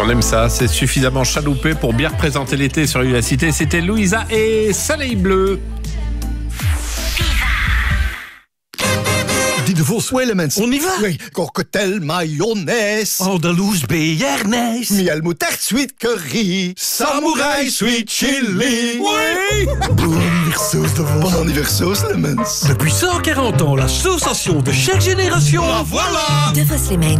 On aime ça, c'est suffisamment chaloupé pour bien représenter l'été sur Vivacité. C'était Louisa et Soleil Bleu. Die de Vos Elements. On y va? Oui, cocktail mayonnaise. Andalouse bearnaise. Miel moutarde sweet curry. Samouraï sweet chili. Oui. Bon anniversaire de Vos. Bon anniversaire Elements. Depuis 140 ans, l'association de chaque génération. Ah, voilà. De Vos Elements.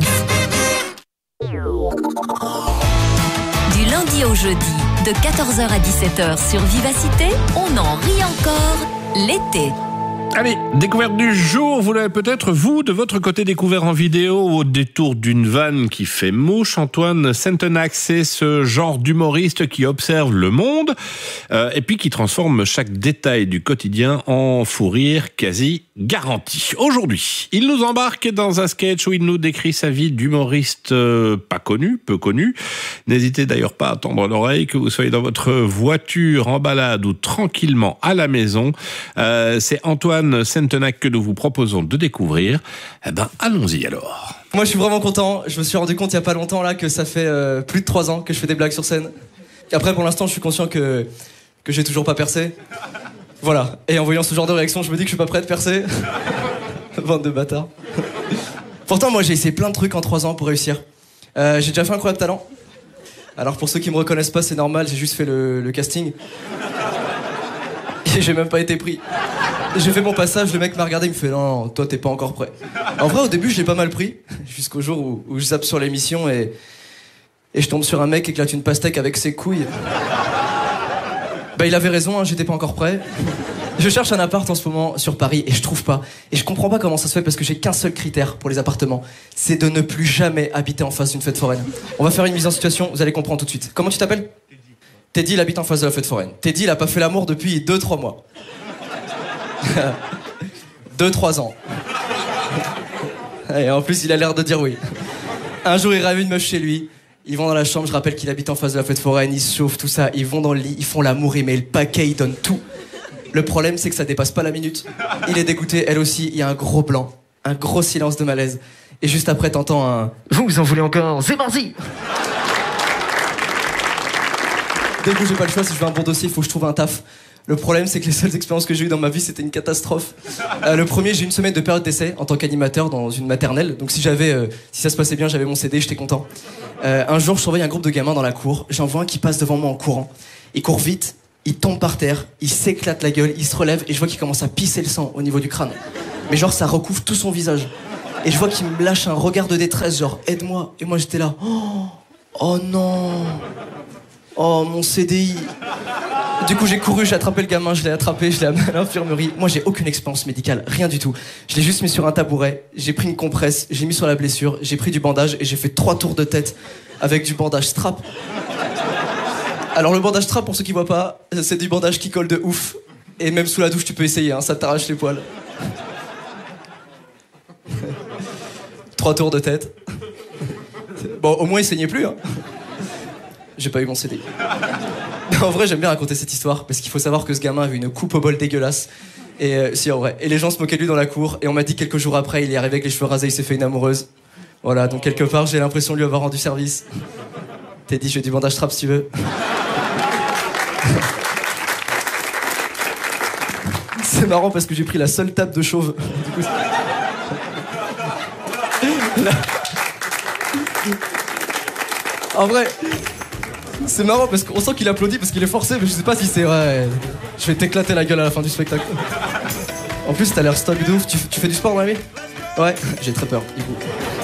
Du lundi au jeudi, de 14h à 17h sur Vivacité, on en rit encore l'été. Allez, découverte du jour, vous l'avez peut-être, vous, de votre côté, découvert en vidéo au détour d'une vanne qui fait mouche. Antoine Centenac, c'est ce genre d'humoriste qui observe le monde et puis qui transforme chaque détail du quotidien en fou rire quasi garanti. Aujourd'hui, il nous embarque dans un sketch où il nous décrit sa vie d'humoriste pas connu, peu connu. N'hésitez d'ailleurs pas à tendre l'oreille, que vous soyez dans votre voiture, en balade ou tranquillement à la maison. C'est Antoine Centenac que nous vous proposons de découvrir. Eh ben, allons-y alors. Moi, je suis vraiment content. Je me suis rendu compte il y a pas longtemps là que ça fait plus de 3 ans que je fais des blagues sur scène. Et après, pour l'instant, je suis conscient que j'ai toujours pas percé. Voilà. Et en voyant ce genre de réaction, je me dis que je suis pas prêt de percer. Bande de bâtards. Pourtant, moi, j'ai essayé plein de trucs en 3 ans pour réussir. J'ai déjà fait Incroyable Talent. Alors, pour ceux qui me reconnaissent pas, c'est normal. J'ai juste fait le casting. Et j'ai même pas été pris. J'ai fait mon passage, le mec m'a regardé, il me fait non, toi t'es pas encore prêt. En vrai, au début, je l'ai pas mal pris, jusqu'au jour où je zappe sur l'émission et je tombe sur un mec qui éclate une pastèque avec ses couilles. Bah, il avait raison, hein, j'étais pas encore prêt. Je cherche un appart en ce moment sur Paris et je trouve pas. Et je comprends pas comment ça se fait parce que j'ai qu'un seul critère pour les appartements, c'est de ne plus jamais habiter en face d'une fête foraine. On va faire une mise en situation, vous allez comprendre tout de suite. Comment tu t'appelles ? Teddy, il habite en face de la fête foraine. Teddy, il a pas fait l'amour depuis 2-3 mois. 2-3 ans. Et en plus, il a l'air de dire oui. Un jour, il ramène une meuf chez lui. Ils vont dans la chambre, je rappelle qu'il habite en face de la fête foraine, ils se chauffent, tout ça. Ils vont dans le lit, ils font l'amour, ils mettent le paquet, ils donnent tout. Le problème, c'est que ça dépasse pas la minute. Il est dégoûté, elle aussi, il y a un gros blanc. Un gros silence de malaise. Et juste après, t'entends un « Vous en voulez encore ? C'est parti !» Dès que j'ai pas le choix, si je veux un bon dossier, il faut que je trouve un taf. Le problème, c'est que les seules expériences que j'ai eues dans ma vie, c'était une catastrophe. Le premier, j'ai 1 semaine de période d'essai en tant qu'animateur dans une maternelle. Donc si ça se passait bien, j'avais mon CD, j'étais content. Un jour, je surveille un groupe de gamins dans la cour. J'en vois un qui passe devant moi en courant. Il court vite, il tombe par terre, il s'éclate la gueule, il se relève et je vois qu'il commence à pisser le sang au niveau du crâne. Mais genre, ça recouvre tout son visage. Et je vois qu'il me lâche un regard de détresse, genre « aide-moi ». Et moi, j'étais là « oh non ». Oh, mon CDI. Du coup, j'ai couru, j'ai attrapé le gamin, je l'ai attrapé, je l'ai amené à l'infirmerie. Moi, j'ai aucune expérience médicale, rien du tout. Je l'ai juste mis sur un tabouret, j'ai pris une compresse, j'ai mis sur la blessure, j'ai pris du bandage et j'ai fait 3 tours de tête avec du bandage strap. Alors, le bandage strap, pour ceux qui voient pas, c'est du bandage qui colle de ouf. Et même sous la douche, tu peux essayer, hein, ça t'arrache les poils. 3 tours de tête. Bon, au moins, il saignait plus, hein. J'ai pas eu mon CD. En vrai, j'aime bien raconter cette histoire parce qu'il faut savoir que ce gamin avait une coupe au bol dégueulasse. Et si, en vrai. Et les gens se moquaient de lui dans la cour. Et on m'a dit quelques jours après, il est arrivé avec les cheveux rasés, il s'est fait une amoureuse. Voilà, donc quelque part, j'ai l'impression de lui avoir rendu service. T'es dit, j'ai du bandage strap si tu veux. C'est marrant parce que j'ai pris la seule table de chauve. Du coup, en vrai, c'est marrant parce qu'on sent qu'il applaudit parce qu'il est forcé, mais je sais pas si c'est vrai. Je vais t'éclater la gueule à la fin du spectacle. En plus, t'as l'air stock de ouf. Tu fais du sport dans la vie ? Ouais, j'ai très peur, du coup.